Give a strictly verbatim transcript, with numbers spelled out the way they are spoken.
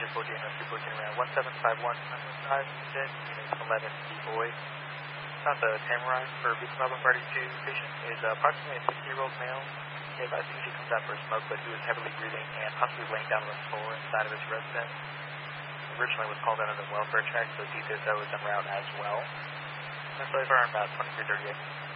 three four January three four January one seven five one five unit eleven D boy. Found the Tamarack for Beacon Problem Party two patient is uh, approximately a sixty-year-old male. He advised he comes out for a smoke, but he was heavily breathing and possibly laying down on the floor inside of his residence. Originally was called out on the welfare check, so D T S O is en route as well. That's so far about twenty-three thirty-eight.